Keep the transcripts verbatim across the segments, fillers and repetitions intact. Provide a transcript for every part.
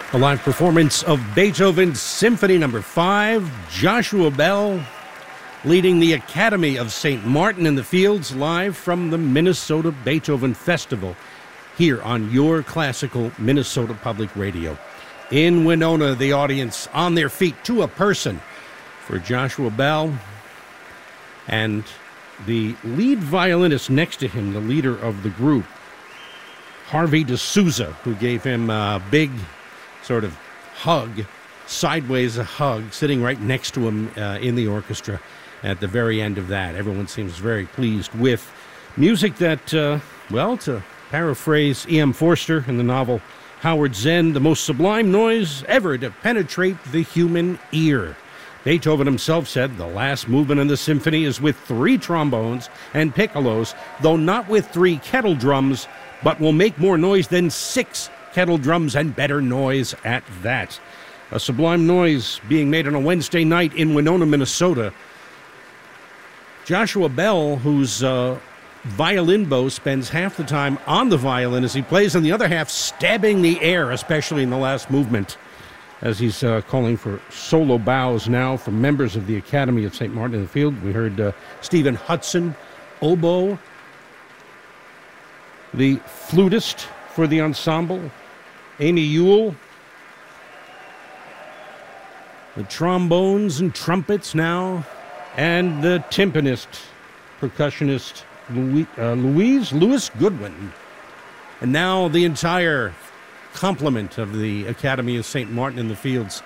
A live performance of Beethoven's Symphony Number five, Joshua Bell leading the Academy of Saint Martin in the Fields live from the Minnesota Beethoven Festival here on your classical Minnesota Public Radio. In Winona, the audience on their feet to a person for Joshua Bell, and the lead violinist next to him, the leader of the group, Harvey D'Souza, who gave him a big sort of hug, sideways a hug, sitting right next to him uh, in the orchestra at the very end of that. Everyone seems very pleased with music that, uh, well, to paraphrase E M Forster in the novel Howard Zinn, the most sublime noise ever to penetrate the human ear. Beethoven himself said the last movement in the symphony is with three trombones and piccolos, though not with three kettle drums, but will make more noise than six kettle drums and better noise at that. A sublime noise being made on a Wednesday night in Winona, Minnesota. Joshua Bell, whose uh, violin bow spends half the time on the violin as he plays, and the other half stabbing the air, especially in the last movement, as he's uh, calling for solo bows now from members of the Academy of Saint Martin in the Field. We heard uh, Stephen Hudson, oboe, the flutist for the ensemble, Amy Ewell, the trombones and trumpets now, and the timpanist, percussionist Louis, uh, Louise Louis Goodwin. And now the entire complement of the Academy of Saint Martin in the Fields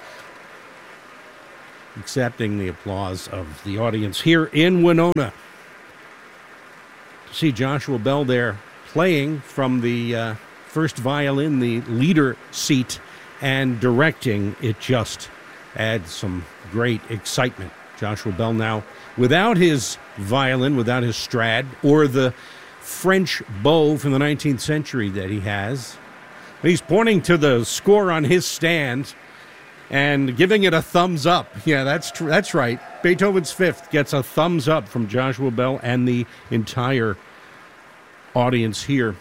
accepting the applause of the audience here in Winona. To see Joshua Bell there playing from the uh, first violin, the leader seat, and directing, it just adds some great excitement. Joshua Bell now without his violin, without his Strad, or the French bow from the nineteenth century that he has. He's pointing to the score on his stand and giving it a thumbs up. Yeah, that's true. That's right. Beethoven's Fifth gets a thumbs up from Joshua Bell and the entire audience here.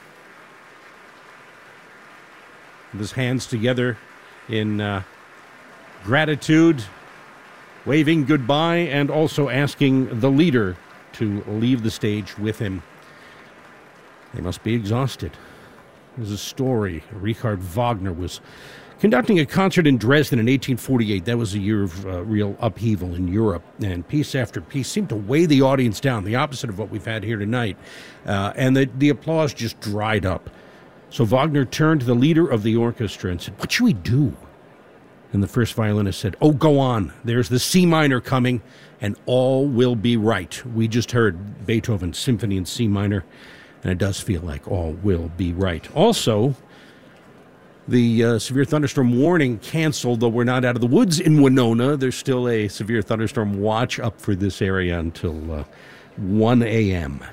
With his hands together in uh, gratitude, waving goodbye, and also asking the leader to leave the stage with him. They must be exhausted. There's a story. Richard Wagner was conducting a concert in Dresden in eighteen forty-eight. That was a year of uh, real upheaval in Europe, and piece after piece seemed to weigh the audience down, the opposite of what we've had here tonight. Uh, and the, the applause just dried up. So Wagner turned to the leader of the orchestra and said, "What should we do?" And the first violinist said, "Oh, go on. There's the C minor coming, and all will be right." We just heard Beethoven's Symphony in C minor, and it does feel like all will be right. Also, the uh, severe thunderstorm warning canceled, though we're not out of the woods in Winona. There's still a severe thunderstorm watch up for this area until uh, one a.m.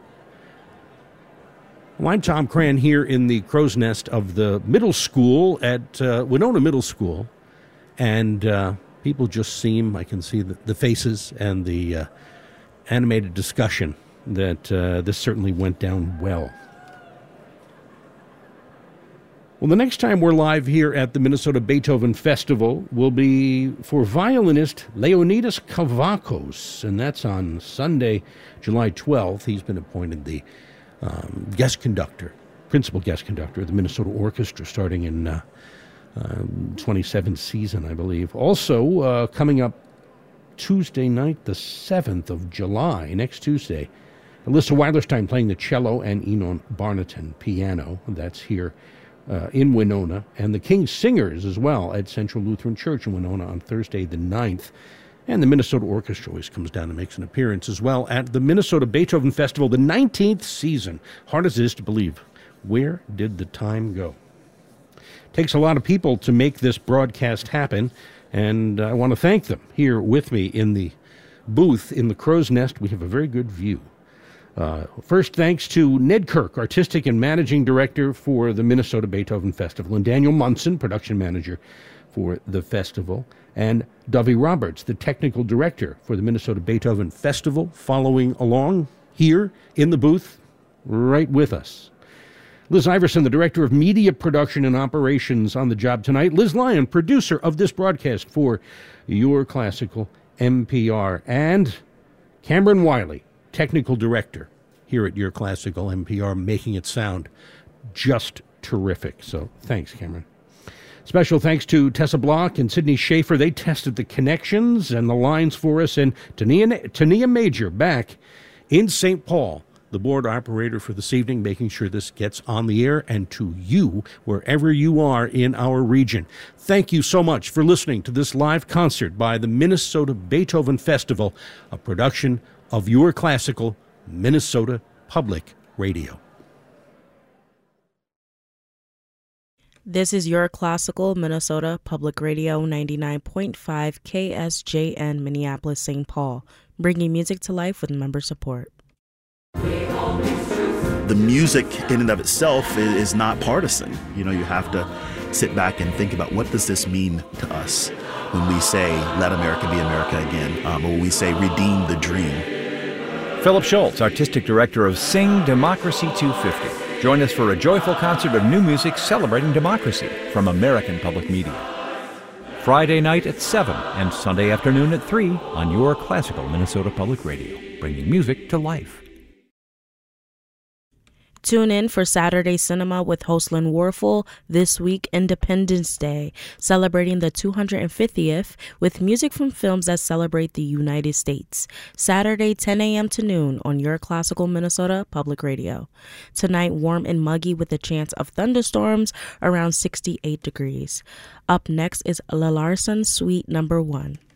Well, I'm Tom Cran here in the crow's nest of the middle school at uh, Winona Middle School. And uh, people just seem, I can see the, the faces and the uh, animated discussion that uh, this certainly went down well. Well, the next time we're live here at the Minnesota Beethoven Festival will be for violinist Leonidas Kavakos, and that's on Sunday, July twelfth. He's been appointed the um, guest conductor, principal guest conductor of the Minnesota Orchestra starting in uh, Um, twenty-seventh season, I believe. Also, uh, coming up Tuesday night, the seventh of July, next Tuesday, Alyssa Weilerstein playing the cello and Enon Barnaton piano. That's here uh, in Winona. And the King's Singers as well at Central Lutheran Church in Winona on Thursday the ninth. And the Minnesota Orchestra always comes down and makes an appearance as well at the Minnesota Beethoven Festival, the nineteenth season. Hard as it is to believe. Where did the time go? Takes a lot of people to make this broadcast happen, and I want to thank them. Here with me in the booth in the crow's nest, we have a very good view. Uh, first, thanks to Ned Kirk, Artistic and Managing Director for the Minnesota Beethoven Festival, and Daniel Munson, Production Manager for the festival, and Dovey Roberts, the Technical Director for the Minnesota Beethoven Festival, following along here in the booth right with us. Liz Iverson, the Director of Media Production and Operations, on the job tonight. Liz Lyon, producer of this broadcast for Your Classical N P R. And Cameron Wiley, Technical Director here at Your Classical N P R, making it sound just terrific. So thanks, Cameron. Special thanks to Tessa Block and Sydney Schaefer. They tested the connections and the lines for us. And Tania, Tania Major back in Saint Paul, the board operator for this evening, making sure this gets on the air and to you wherever you are in our region. Thank you so much for listening to this live concert by the Minnesota Beethoven Festival, a production of Your Classical Minnesota Public Radio. This is Your Classical Minnesota Public Radio ninety-nine point five K S J N Minneapolis, Saint Paul, bringing music to life with member support. The music in and of itself is not partisan. You know, you have to sit back and think about, what does this mean to us when we say, let America be America again, um, or when we say, redeem the dream. Philip Schultz, Artistic Director of Sing Democracy two fifty. Join us for a joyful concert of new music celebrating democracy from American Public Media. Friday night at seven and Sunday afternoon at three on Your Classical Minnesota Public Radio, bringing music to life. Tune in for Saturday Cinema with host Lynn Warfel this week, Independence Day, celebrating the two hundred fiftieth with music from films that celebrate the United States. Saturday, ten a.m. to noon on Your Classical Minnesota Public Radio. Tonight, warm and muggy with a chance of thunderstorms around sixty-eight degrees. Up next is La Larson Suite Number One.